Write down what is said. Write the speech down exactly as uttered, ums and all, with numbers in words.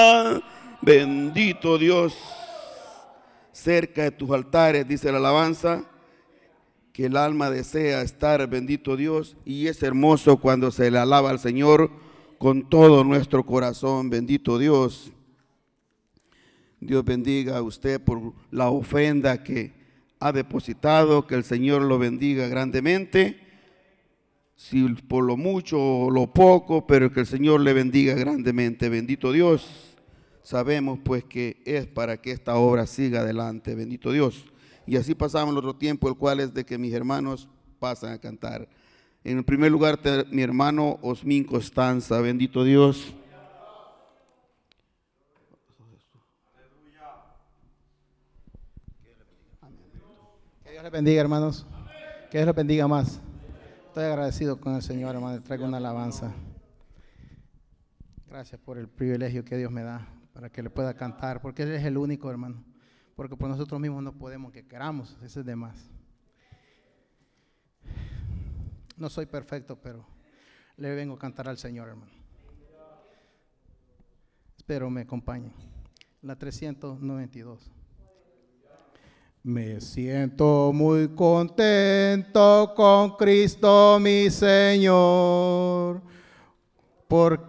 Bendito Dios. Cerca de tus altares, dice la alabanza, que el alma desea estar, bendito Dios, y es hermoso cuando se le alaba al Señor con todo nuestro corazón, bendito Dios. Dios bendiga a usted por la ofrenda que ha depositado, que el Señor lo bendiga grandemente, si por lo mucho o lo poco, pero que el Señor le bendiga grandemente, bendito Dios. Sabemos pues que es para que esta obra siga adelante, bendito Dios. Y así pasamos el otro tiempo, el cual es de que mis hermanos pasan a cantar. En el primer lugar, mi hermano Osmín Constanza, bendito Dios. Que Dios les bendiga, hermanos. Que Dios les bendiga más. Estoy agradecido con el Señor, hermano. Le traigo una alabanza. Gracias por el privilegio que Dios me da para que le pueda cantar, porque Él es el único, hermano. Porque por nosotros mismos no podemos, que queramos, eso es de más. No soy perfecto, pero le vengo a cantar al Señor, hermano. Espero me acompañen. La trescientos noventa y dos. Me siento muy contento con Cristo mi Señor, porque